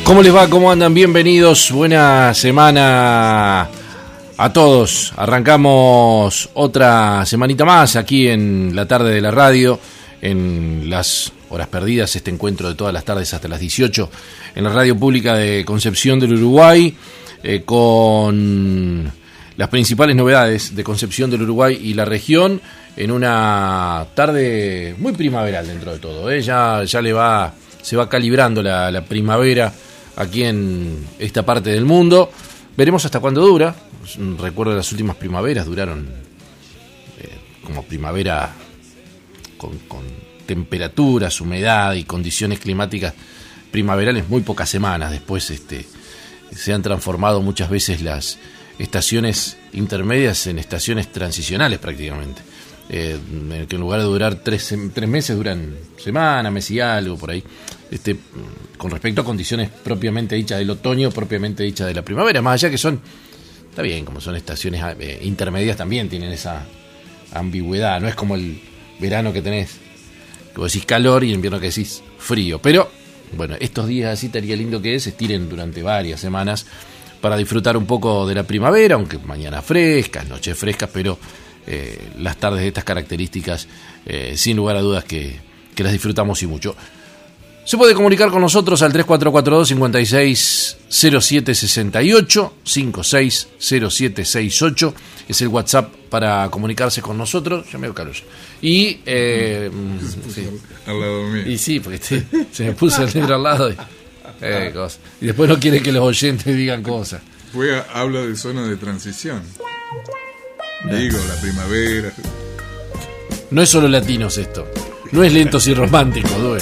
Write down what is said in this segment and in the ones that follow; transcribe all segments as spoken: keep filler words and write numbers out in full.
¿Cómo les va? ¿Cómo andan? Bienvenidos. Buena semana a todos. Arrancamos otra semanita más aquí en la tarde de la radio, en las horas perdidas, este encuentro de todas las tardes hasta las dieciocho en la radio pública de Concepción del Uruguay, eh, con las principales novedades de Concepción del Uruguay y la región, en una tarde muy primaveral dentro de todo, ¿eh? ya, ya le va, se va calibrando la, la primavera aquí en esta parte del mundo. Veremos hasta cuándo dura. Recuerdo las últimas primaveras duraron eh, como primavera con, con temperaturas, humedad y condiciones climáticas primaverales muy pocas semanas. Después este, se han transformado muchas veces las estaciones intermedias en estaciones transicionales prácticamente. Eh, que en lugar de durar tres, tres meses duran semana, mes y algo por ahí, este, con respecto a condiciones propiamente dichas del otoño, propiamente dichas de la primavera, más allá que son, está bien, como son estaciones eh, intermedias también tienen esa ambigüedad, no es como el verano que tenés, que vos decís calor, y el invierno que decís frío, pero bueno, estos días así estaría lindo que se estiren durante varias semanas para disfrutar un poco de la primavera, aunque mañanas frescas, noches frescas, pero Eh, las tardes de estas características, eh, sin lugar a dudas que, que las disfrutamos y mucho. Se puede comunicar con nosotros al tres cuatro cuatro dos, cinco seis cero siete seis ocho, cinco seis cero siete seis ocho, es el WhatsApp para comunicarse con nosotros. Ya me veo calor. Y, eh, sí. Al lado mío. Y sí, porque te, se me puso el negro al lado y, eh, cosas. Y después no quiere que los oyentes digan cosas. Fue a, habla de zona de transición. Digo, la primavera. No es solo latinos esto. No es lentos y románticos, duele.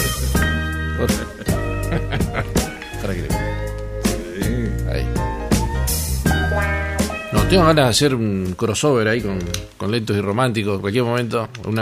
Para que... Sí. Ahí. No, tengo ganas de hacer un crossover ahí con, con lentos y románticos en cualquier momento. Una